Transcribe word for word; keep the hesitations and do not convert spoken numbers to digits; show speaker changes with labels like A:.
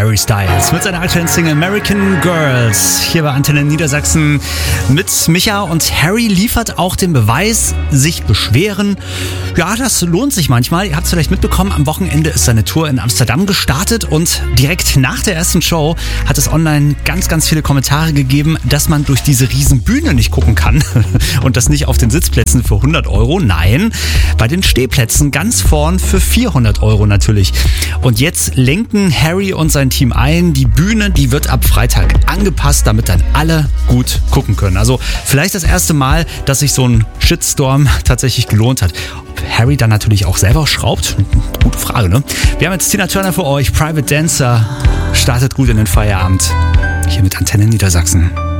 A: Harry Styles mit seiner aktuellen Single American Girls hier bei Antenne Niedersachsen mit Micha. Und Harry liefert auch den Beweis, sich beschweren. Ja, das lohnt sich manchmal. Ihr habt es vielleicht mitbekommen, am Wochenende ist seine Tour in Amsterdam gestartet und direkt nach der ersten Show hat es online ganz, ganz viele Kommentare gegeben, dass man durch diese riesen Bühne nicht gucken kann und das nicht auf den Sitzplätzen für hundert Euro, nein, bei den Stehplätzen ganz vorn für vierhundert Euro natürlich. Und jetzt lenken Harry und sein Team ein. Die Bühne, die wird ab Freitag angepasst, damit dann alle gut gucken können. Also vielleicht das erste Mal, dass sich so ein Shitstorm tatsächlich gelohnt hat. Ob Harry dann natürlich auch selber schraubt? Gute Frage, ne? Wir haben jetzt Tina Turner für euch. Private Dancer startet gut in den Feierabend. Hier mit Antenne Niedersachsen.